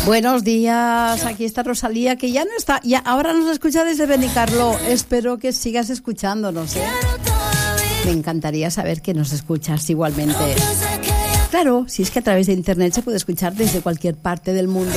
Buenos días, aquí está Rosalía, que ya no está, ya ahora nos escucha desde Benicarló. Espero que sigas escuchándonos, ¿eh? Me encantaría saber que nos escuchas igualmente. Claro, si es que a través de internet se puede escuchar desde cualquier parte del mundo.